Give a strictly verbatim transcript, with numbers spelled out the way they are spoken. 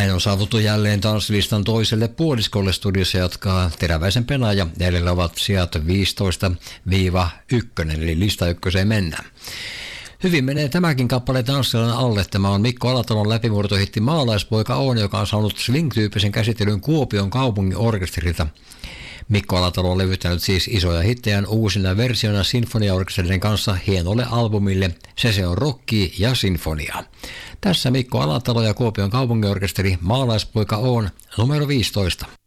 Näin on saavuttu jälleen tanssilistan toiselle puoliskolle. Studiossa jatkaa Teräväisen Penaja. Jäljellä ovat sijat viisitoista yksi, eli lista ykköseen mennään. Hyvin menee tämäkin kappale tanssilan alle. Tämä on Mikko Alatalon läpimurtohitti Maalaispoika on, joka on saanut swing-tyyppisen käsittelyn Kuopion kaupungin orkesterilta. Mikko Alatalo on levyttänyt siis isoja hittejään uusina versioina sinfoniaorkesterin kanssa hienolle albumille Se se on rocki ja sinfonia. Tässä Mikko Alatalo ja Kuopion kaupunginorkesteri Maalaispoika on numero viisitoista.